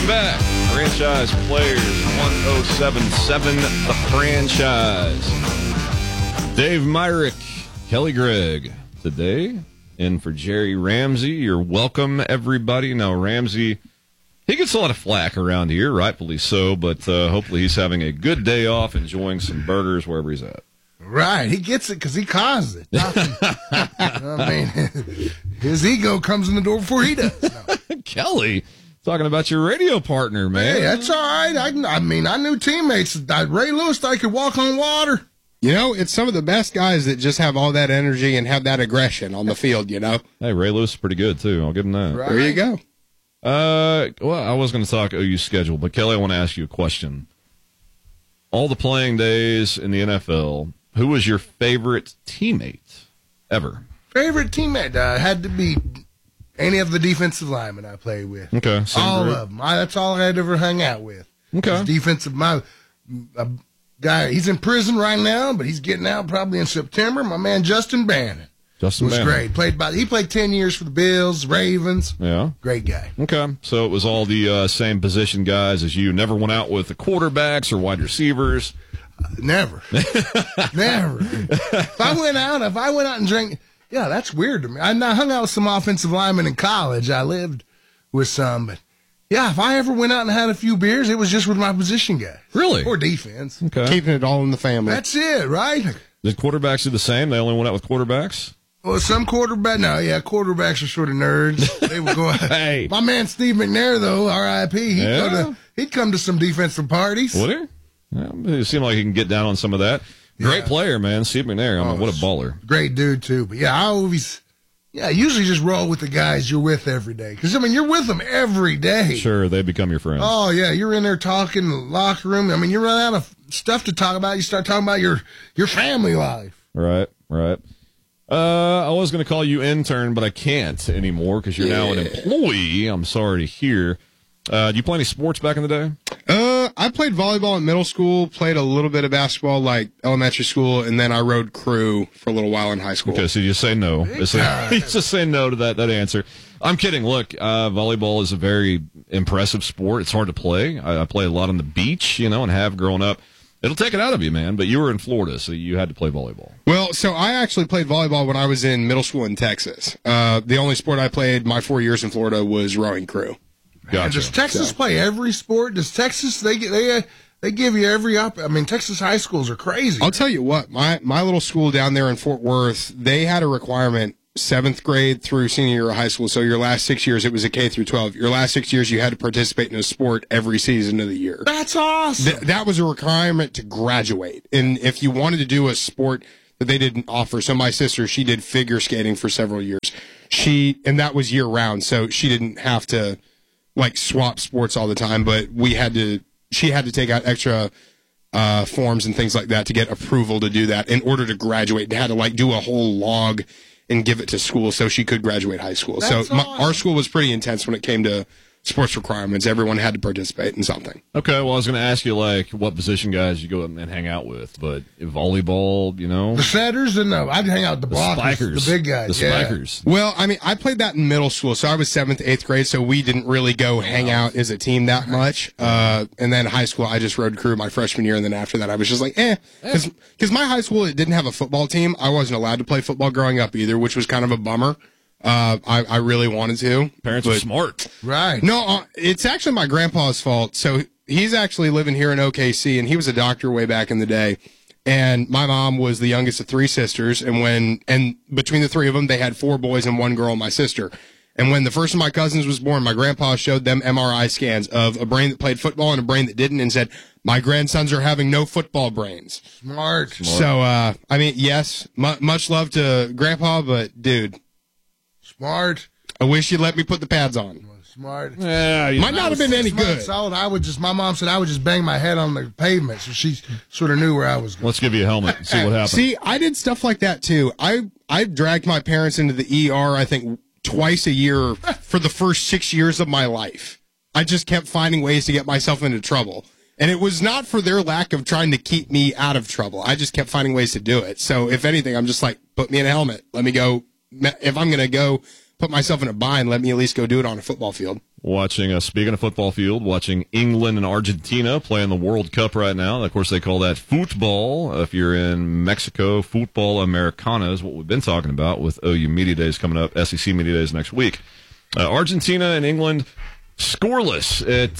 Welcome back. Franchise Players 1077, The Franchise. Dave Myrick, Kelly Gregg. Today, in for Jerry Ramsey. You're welcome, everybody. Now, Ramsey, he gets a lot of flack around here, rightfully so, but hopefully he's having a good day off, enjoying some burgers wherever he's at. Right. He gets it because he caused it. I mean, his ego comes in the door before he does. No. Kelly, talking about your radio partner, man. Hey, that's all right. I mean, I knew teammates. Ray Lewis thought he could walk on water. You know, it's some of the best guys that just have all that energy and have that aggression on the field, you know? Hey, Ray Lewis is pretty good, too. I'll give him that. Right. There you go. Well, I was going to talk OU schedule, but Kelly, I want to ask you a question. All the playing days in the NFL, who was your favorite teammate ever? Favorite teammate had to be any of the defensive linemen I played with. Okay. All of them. That's all I had ever hung out with. Okay. Defensive, my guy, he's in prison right now, but he's getting out probably in September. My man Justin Bannon. Justin was Bannon. great. He played 10 years for the Bills, Ravens. Yeah. Great guy. Okay. So it was all the same position guys as you. Never went out with the quarterbacks or wide receivers. Never. Never. If I went out and drank, yeah, that's weird to me. I hung out with some offensive linemen in college. I lived with some, but yeah, if I ever went out and had a few beers, it was just with my position guys. Really? Or defense. Okay. Keeping it all in the family. That's it, right? Did quarterbacks do the same? They only went out with quarterbacks? Well, some quarterbacks are sort of nerds. They would go. Hey. My man Steve McNair, though, R.I.P. He'd come to some defensive parties. Would he? Yeah, it seemed like he can get down on some of that. Great player, man. Steve McNair. I mean, what a baller. Great dude, too. But, yeah, I usually just roll with the guys you're with every day. Because, I mean, you're with them every day. Sure, they become your friends. Oh, yeah, you're in there talking in the locker room. I mean, you run out of stuff to talk about. You start talking about your family life. Right. I was going to call you intern, but I can't anymore because you're now an employee. I'm sorry to hear. Did you play any sports back in the day? I played volleyball in middle school, played a little bit of basketball like elementary school, and then I rode crew for a little while in high school. Okay, so you just say no. You just say no to that answer. I'm kidding. Look, volleyball is a very impressive sport. It's hard to play. I play a lot on the beach, and have growing up. It'll take it out of you, man. But you were in Florida, so you had to play volleyball. Well, so I actually played volleyball when I was in middle school in Texas. The only sport I played my 4 years in Florida was rowing crew. Gotcha. Does Texas play every sport? Does Texas, they give you every I mean, Texas high schools are crazy. I'll tell you what, my little school down there in Fort Worth, they had a requirement 7th grade through senior year of high school. So your last 6 years, it was a K through 12. Your last 6 years, you had to participate in a sport every season of the year. That's awesome. That was a requirement to graduate. And if you wanted to do a sport that they didn't offer, so my sister, she did figure skating for several years. And that was year round. So she didn't have to swap sports all the time, but she had to take out extra forms and things like that to get approval to do that in order to graduate. They had to do a whole log and give it to school so she could graduate high school. That's awesome. Our school was pretty intense when it came to sports requirements. Everyone had to participate in something. Okay, well, I was going to ask you, what position guys you go and hang out with, but volleyball, The setters, no. I'd hang out with the blockers, spikers, the big guys. The spikers. Well, I mean, I played that in middle school, so I was 7th, 8th grade, so we didn't really go hang out as a team that much. And then high school, I just rode crew my freshman year, and then after that, I was just because my high school, it didn't have a football team. I wasn't allowed to play football growing up either, which was kind of a bummer. I really wanted to. Parents are smart. Right. No, it's actually my grandpa's fault. So he's actually living here in OKC, and he was a doctor way back in the day. And my mom was the youngest of 3 sisters, and between the 3 of them, they had 4 boys and 1 girl, my sister. And when the first of my cousins was born, my grandpa showed them MRI scans of a brain that played football and a brain that didn't, and said, "My grandsons are having no football brains." Smart. So, I mean, yes, much love to Grandpa, but dude. Smart. I wish you'd let me put the pads on. Smart. Yeah, Might not have been any good. Solid. My mom said I would just bang my head on the pavement, so she sort of knew where I was going. Let's give you a helmet and see what happens. See, I did stuff like that too. I dragged my parents into the ER, I think, twice a year for the first 6 years of my life. I just kept finding ways to get myself into trouble. And it was not for their lack of trying to keep me out of trouble. I just kept finding ways to do it. So if anything, I'm just put me in a helmet. Let me go. If I'm going to go put myself in a bind, let me at least go do it on a football field. Watching, speaking of football field, watching England and Argentina playing the World Cup right now. Of course, they call that football. If you're in Mexico, football Americana is what we've been talking about with OU Media Days coming up, SEC Media Days next week. Argentina and England scoreless at,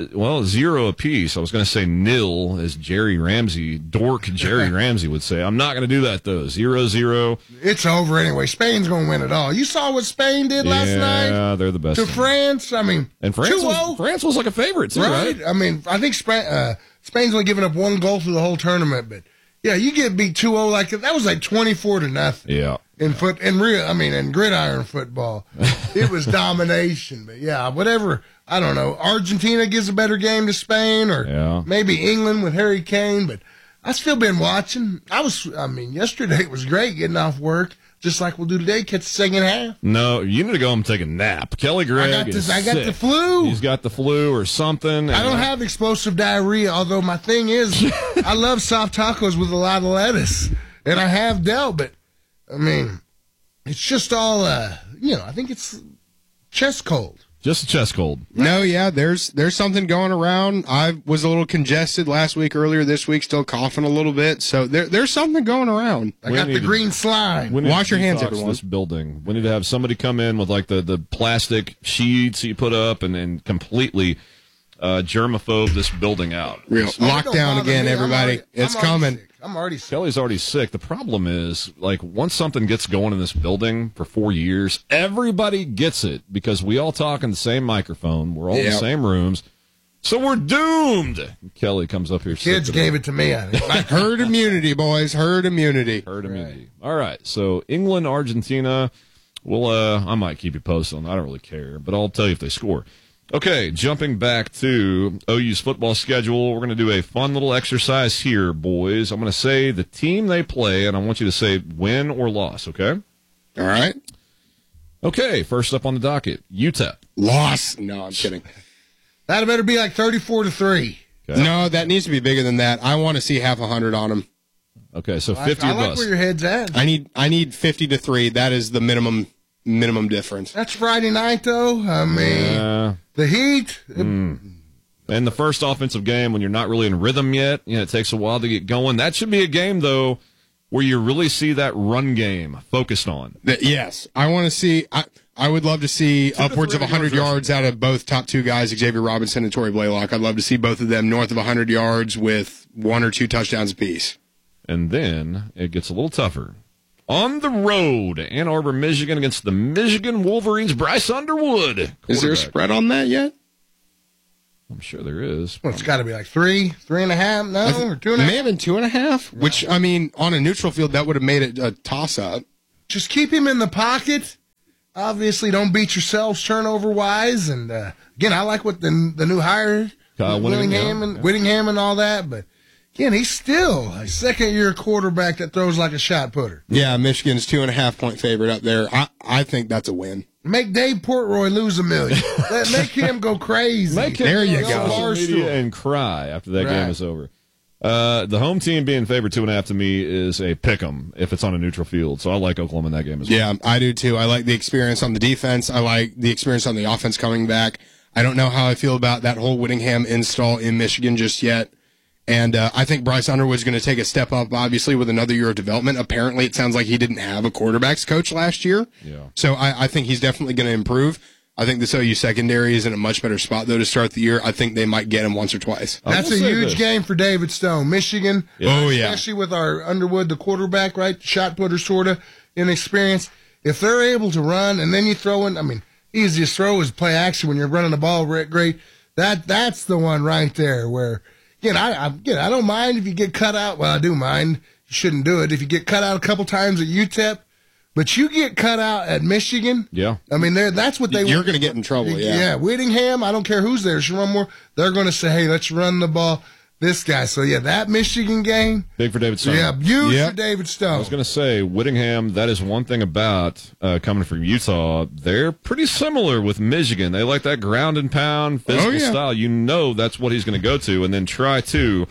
0 apiece. I was going to say nil, as Jerry Ramsey would say. I'm not going to do that, though. 0-0. It's over anyway. Spain's going to win it all. You saw what Spain did last night? Yeah, they're the best. To France, I mean, and France was like a favorite, too, right? I mean, I think Spain's only given up 1 goal through the whole tournament, but yeah, you get beat 2-0 like that was like 24-0. Yeah. In gridiron football, it was domination. But yeah, whatever. I don't know. Argentina gives a better game to Spain, or maybe England with Harry Kane. But I've still been watching. Yesterday was great getting off work, just like we'll do today. Catch the second half. No, you need to go home and take a nap. Kelly Gregg I got the flu. He's got the flu or something. I don't have explosive diarrhea, although my thing is, I love soft tacos with a lot of lettuce, and I have dealt, but. I mean, it's just all, I think it's chest cold. Just a chest cold. No, yeah, there's something going around. I was a little congested last week, earlier this week, still coughing a little bit. So there's something going around. I got the green slime. Wash your hands, everyone. This building. We need to have somebody come in with like the plastic sheets you put up and completely germaphobe this building out. Real lockdown again, everybody. It's coming. I'm already sick. Kelly's already sick. The problem is, like, once something gets going in this building for 4 years, everybody gets it because we all talk in the same microphone. We're all in the same rooms. So we're doomed. Kelly comes up here. Kids gave it to me. Herd immunity, boys. Herd immunity. Herd immunity. All right. So England, Argentina. I might keep you posted on that. I don't really care, but I'll tell you if they score. Okay, jumping back to OU's football schedule, we're going to do a fun little exercise here, boys. I'm going to say the team they play, and I want you to say win or loss, okay? All right. Okay, first up on the docket, UTEP. Loss. No, I'm kidding. That better be like 34-3. Okay. No, that needs to be bigger than that. I want to see half 100 on them. Okay, so 50 I or like bust. where your head's at. I need 50-3. That is the minimum difference. That's Friday night, though. I mean, the heat. And the first offensive game, when you're not really in rhythm yet, it takes a while to get going. That should be a game, though, where you really see that run game focused on. Yes. I want to see I would love to see upwards of 100 yards out of both top 2 guys, Xavier Robinson and Torrey Blaylock. I'd love to see both of them north of 100 yards with 1 or 2 touchdowns apiece. And then it gets a little tougher. On the road, Ann Arbor, Michigan, against the Michigan Wolverines, Bryce Underwood. Is there a spread on that yet? I'm sure there is. Well, it's got to be like 3.5, no, or 2.5. It may have been 2.5, which, I mean, on a neutral field, that would have made it a toss-up. Just keep him in the pocket. Obviously, don't beat yourselves turnover-wise. And, again, I like what the new hire, Whittingham and all that, but... Again, he's still a second-year quarterback that throws like a shot putter. Yeah, Michigan's 2.5-point favorite up there. I think that's a win. Make Dave Portroy lose $1 million. Make him go crazy. There you go. And cry after that game is over. The home team being favored 2.5 to me is a pick 'em if it's on a neutral field. So I like Oklahoma in that game as well. Yeah, I do too. I like the experience on the defense. I like the experience on the offense coming back. I don't know how I feel about that whole Whittingham install in Michigan just yet. And I think Bryce Underwood's going to take a step up, obviously, with another year of development. Apparently, it sounds like he didn't have a quarterbacks coach last year. Yeah. So I think he's definitely going to improve. I think this OU secondary is in a much better spot, though, to start the year. I think they might get him once or twice. That's a huge game for David Stone. Michigan, especially with our Underwood, the quarterback, right? Shot putter, sort of, inexperienced. If they're able to run, and then you throw in, I mean, easiest throw is play action when you're running the ball great. That's the one right there where... Again, I don't mind if you get cut out. Well, I do mind. You shouldn't do it if you get cut out a couple times at UTEP, but you get cut out at Michigan. Yeah, I mean, that's what they. You're going to get in trouble. Yeah, Whittingham. I don't care who's there. Sharon Moore. They're going to say, "Hey, let's run the ball." This guy. So yeah, that Michigan game. Big for David Stone. Yeah, huge for David Stone. I was going to say Whittingham. That is one thing about coming from Utah. They're pretty similar with Michigan. They like that ground and pound physical style. You know that's what he's going to go to, and then try to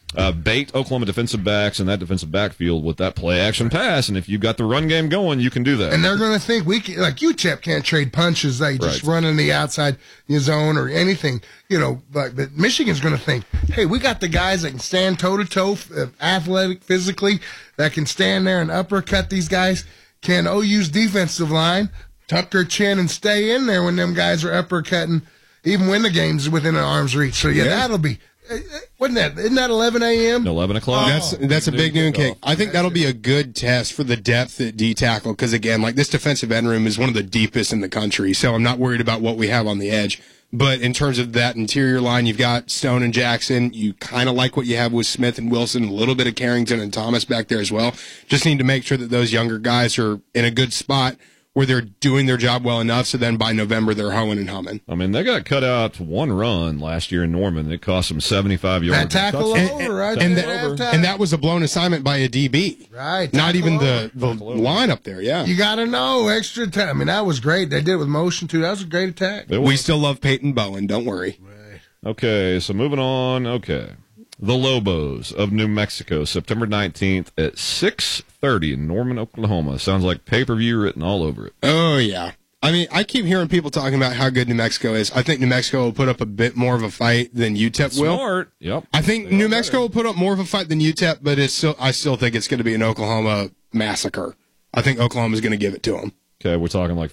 bait Oklahoma defensive backs in that defensive backfield with that play action pass. And if you've got the run game going, you can do that. And they're going to think like UTEP can't trade punches. They just run in the outside zone or anything, but Michigan's going to think, hey, we got the guys that can stand toe to toe, athletic, physically, that can stand there and uppercut these guys. Can OU's defensive line tuck their chin and stay in there when them guys are uppercutting, even when the game's within an arm's reach? So that'll be. Isn't that 11 a.m.? 11 o'clock. That's a big noon kick. I think that'll be a good test for the depth at D tackle because, again, like this defensive end room is one of the deepest in the country, so I'm not worried about what we have on the edge. But in terms of that interior line, you've got Stone and Jackson. You kind of like what you have with Smith and Wilson, a little bit of Carrington and Thomas back there as well. Just need to make sure that those younger guys are in a good spot where they're doing their job well enough, so then by November they're hoeing and humming. I mean, they got cut out one run last year in Norman. It cost them 75 yards. That tackle over, right? And that was a blown assignment by a DB. Right. Not even the line up there, yeah. You got to know extra time. I mean, that was great. They did it with motion, too. That was a great attack. We still love Peyton Bowen, don't worry. Right. Okay, so moving on. Okay. The Lobos of New Mexico, September 19th at 6:30 in Norman, Oklahoma. Sounds like pay-per-view written all over it. Oh, yeah. I mean, I keep hearing people talking about how good New Mexico is. I think New Mexico will put up a bit more of a fight than UTEP will. Smart. Yep. I think New Mexico will put up more of a fight than UTEP, but I still think it's going to be an Oklahoma massacre. I think Oklahoma's going to give it to them. Okay, we're talking like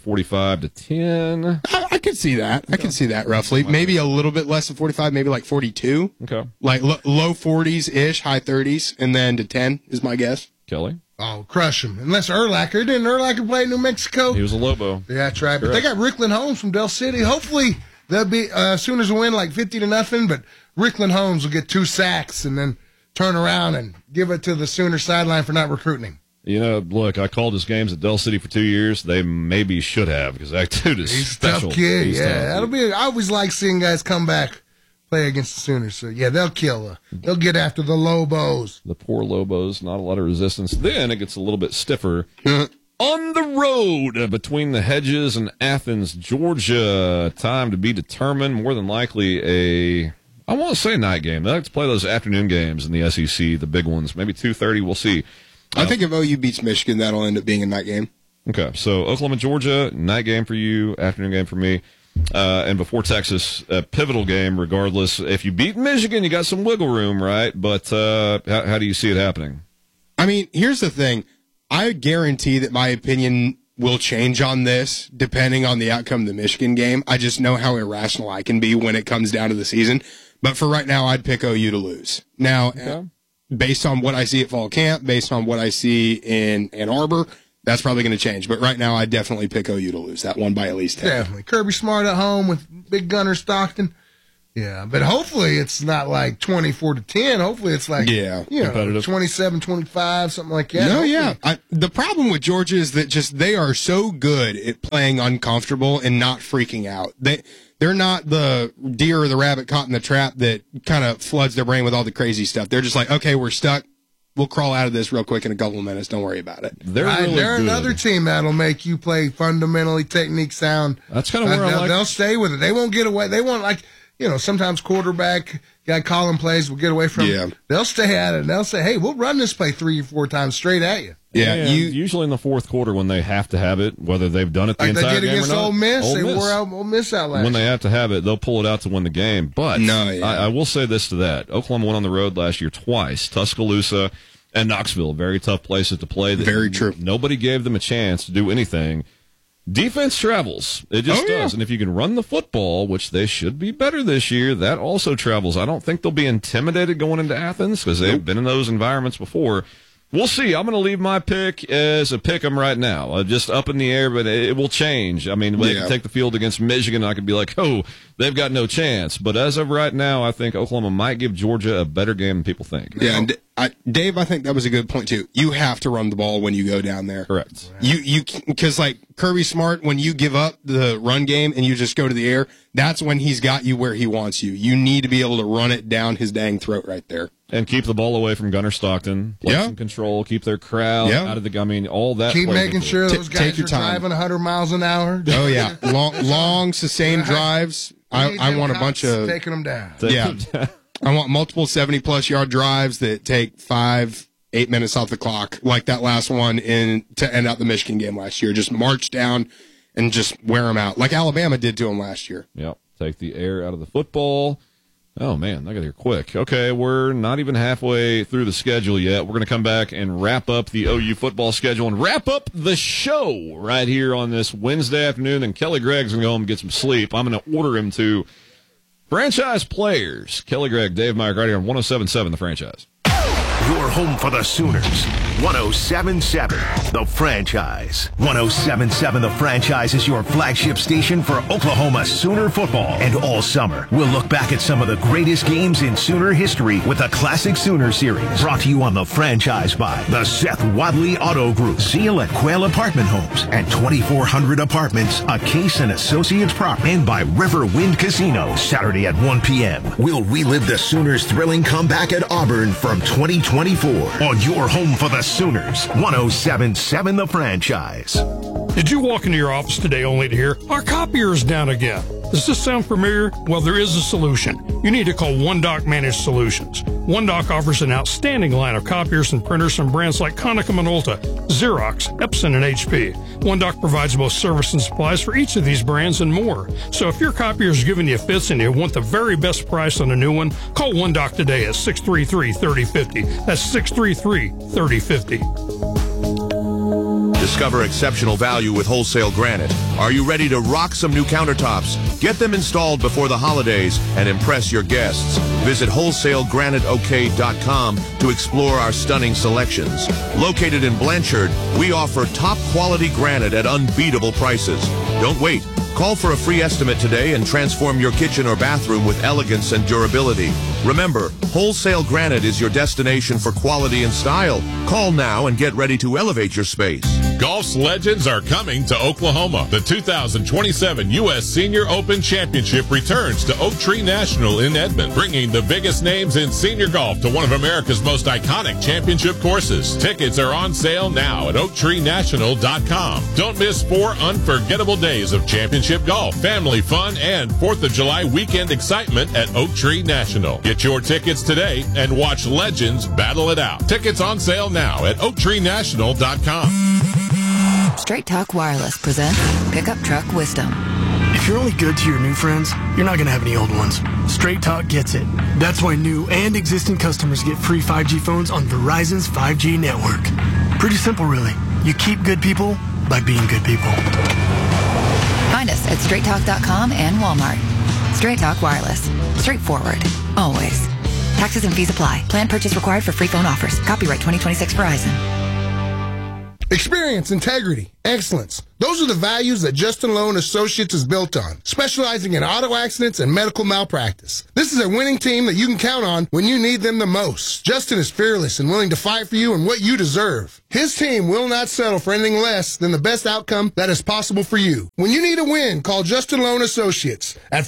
45-10. I could see that. I could see that roughly. Maybe a little bit less than 45, maybe like 42. Okay. Like low 40s-ish, high 30s, and then to 10 is my guess. Kelly? Oh, crush them. Unless Urlacher. Didn't Urlacher play in New Mexico? He was a Lobo. Yeah, that's right. But they got Rickland Holmes from Del City. Hopefully they'll be Sooners will win like 50-0, but Rickland Holmes will get 2 sacks and then turn around and give it to the Sooner sideline for not recruiting him. Look, I called his games at Del City for 2 years. They maybe should have because that dude is He's special. A tough kid. He's That'll tough. be. I always like seeing guys come back, play against the Sooners. So they'll kill. They'll get after the Lobos. The poor Lobos, not a lot of resistance. Then it gets a little bit stiffer. On the road between the Hedges and Athens, Georgia. Time to be determined. More than likely I want to say night game. They like to play those afternoon games in the SEC, the big ones. Maybe 2:30. We'll see. I think if OU beats Michigan, that'll end up being a night game. Okay, so Oklahoma, Georgia, night game for you, afternoon game for me. And before Texas, a pivotal game regardless. If you beat Michigan, you got some wiggle room, right? But how do you see it happening? I mean, here's the thing. I guarantee that my opinion will change on this depending on the outcome of the Michigan game. I just know how irrational I can be when it comes down to the season. But for right now, I'd pick OU to lose. Now, based on what I see at fall camp, based on what I see in Ann Arbor, that's probably going to change. But right now, I definitely pick OU to lose that one by at least 10. Definitely. Kirby Smart at home with big Gunner Stockton. Yeah, but hopefully it's not like 24-10. Hopefully it's like, competitive. 27-25, something like that. No, yeah. The problem with Georgia is that just they are so good at playing uncomfortable and not freaking out. They're not the deer or the rabbit caught in the trap that kind of floods their brain with all the crazy stuff. They're just like, okay, we're stuck. We'll crawl out of this real quick in a couple of minutes. Don't worry about it. They're really they're good. another team that'll make you play fundamentally technique sound. That's kind of where I like. They'll stay with it. They won't get away. They won't sometimes quarterback guy calling plays will get away from it. They'll stay at it and they'll say, hey, we'll run this play 3 or 4 times straight at you. Yeah, usually in the fourth quarter when they have to have it, whether they've done it the like entire they did game or against not. Ole Miss. They wore out Ole Miss out last When they year. have to have it, they'll pull it out to win the game. But I will say this to that. Oklahoma went on the road last year twice, Tuscaloosa and Knoxville. Very tough places to play. Very true. Nobody gave them a chance to do anything. Defense travels. It just does. And if you can run the football, which they should be better this year, that also travels. I don't think they'll be intimidated going into Athens because they've been in those environments before. We'll see. I'm going to leave my pick as a pick 'em right now. Just up in the air, but it will change. I mean, they can take the field against Michigan, and I could be like, oh, they've got no chance. But as of right now, I think Oklahoma might give Georgia a better game than people think. Yeah, and Dave, I think that was a good point, too. You have to run the ball when you go down there. Correct. Because, like, Kirby Smart, when you give up the run game and you just go to the air, that's when he's got you where he wants you. You need to be able to run it down his dang throat right there. And keep the ball away from Gunner Stockton. Play some control. Keep their crowd out of the. I mean, all that. Keep making sure those guys are driving 100 miles an hour. Oh yeah, long sustained drives. I want a bunch of taking them down. I want multiple 70-plus yard drives that take 5-8 minutes off the clock, like that last one to end out the Michigan game last year. Just march down and just wear them out, like Alabama did to them last year. Yep, take the air out of the football. Oh, man, I got here quick. Okay, we're not even halfway through the schedule yet. We're going to come back and wrap up the OU football schedule and wrap up the show right here on this Wednesday afternoon. And Kelly Gregg's going to go home and get some sleep. I'm going to order him to Franchise Players. Kelly Gregg, Dave Meyer, right here on 107.7 The Franchise. Your home for the Sooners. 107.7 The Franchise. 107.7 The Franchise is your flagship station for Oklahoma Sooner football. And all summer, we'll look back at some of the greatest games in Sooner history with the Classic Sooner Series. Brought to you on The Franchise by the Seth Wadley Auto Group, Seal at Quail Apartment Homes, and 2400 Apartments, a Case and Associates prop, and by River Wind Casino. Saturday at 1 p.m. We'll relive the Sooners' thrilling comeback at Auburn from 2024 on your home for the Sooners. 107.7 The Franchise. Did you walk into your office today only to hear, our copier is down again? Does this sound familiar? Well, there is a solution. You need to call OneDoc Managed Solutions. OneDoc offers an outstanding line of copiers and printers from brands like Konica Minolta, Xerox, Epson, and HP. OneDoc provides most service and supplies for each of these brands and more. So if your copier is giving you fits and you want the very best price on a new one, call OneDoc today at 633-3050. That's 633-3050. Discover exceptional value with Wholesale Granite. Are you ready to rock some new countertops? Get them installed before the holidays and impress your guests. Visit WholesaleGraniteOK.com to explore our stunning selections. Located in Blanchard, we offer top quality granite at unbeatable prices. Don't wait. Call for a free estimate today and transform your kitchen or bathroom with elegance and durability. Remember, Wholesale Granite is your destination for quality and style. Call now and get ready to elevate your space. Golf's legends are coming to Oklahoma. The 2027 U.S. Senior Open Championship returns to Oak Tree National in Edmond, bringing the biggest names in senior golf to one of America's most iconic championship courses. Tickets are on sale now at OaktreeNational.com. Don't miss 4 unforgettable days of championship golf, family fun, and 4th of July weekend excitement at Oak Tree National. Get your tickets today and watch legends battle it out. Tickets on sale now at OaktreeNational.com. Straight Talk Wireless presents Pickup Truck Wisdom. If you're only good to your new friends, you're not going to have any old ones. Straight Talk gets it. That's why new and existing customers get free 5G phones on Verizon's 5G network. Pretty simple, really. You keep good people by being good people. Find us at straighttalk.com and Walmart. Straight Talk Wireless. Straightforward. Always. Taxes and fees apply. Plan purchase required for free phone offers. Copyright 2026 Verizon. Experience, integrity, excellence. Those are the values that Justin Lowe & Associates is built on, specializing in auto accidents and medical malpractice. This is a winning team that you can count on when you need them the most. Justin is fearless and willing to fight for you and what you deserve. His team will not settle for anything less than the best outcome that is possible for you. When you need a win, call Justin Lowe & Associates at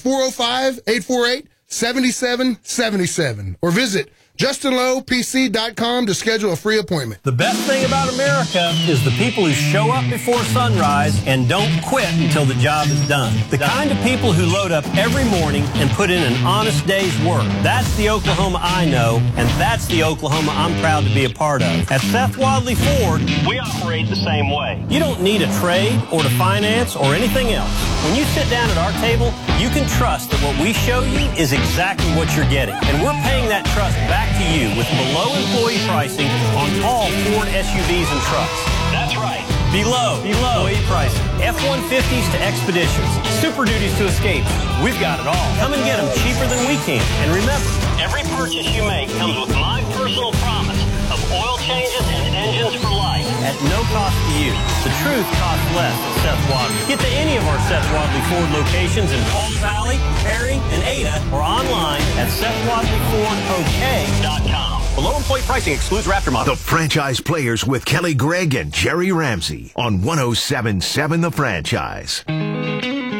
405-848-7777 or visit JustinLowePC.com to schedule a free appointment. The best thing about America is the people who show up before sunrise and don't quit until the job is done. The kind of people who load up every morning and put in an honest day's work. That's the Oklahoma I know, and that's the Oklahoma I'm proud to be a part of. At Seth Wadley Ford, we operate the same way. You don't need a trade or to finance or anything else. When you sit down at our table, you can trust that what we show you is exactly what you're getting. And we're paying that trust back to you with below employee pricing on all Ford SUVs and trucks. That's right. Below employee pricing. F-150s to Expeditions. Super Duties to Escapes. We've got it all. Come and get them cheaper than we can. And remember, every purchase you make comes with my personal promise of oil changes and engines for life. At no cost to you. The truth costs less at Seth Wadley. Get to any of our Seth Wadley Ford locations in Palm Valley, Perry, and Ada, or online at SethWadleyFordOK.com. Below employee pricing excludes Raptor models. The Franchise Players with Kelly Gregg and Jerry Ramsey on 107.7 The Franchise.